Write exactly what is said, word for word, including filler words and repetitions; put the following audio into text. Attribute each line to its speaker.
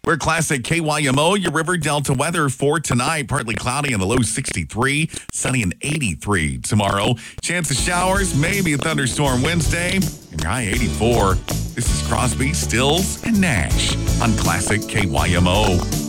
Speaker 1: We're Classic K Y M O, your River Delta weather for tonight. Partly cloudy and a low sixty-three, sunny and eighty-three tomorrow. Chance of showers, maybe a thunderstorm Wednesday, and your high eighty-four. This is Crosby, Stills, and Nash on Classic K Y M O.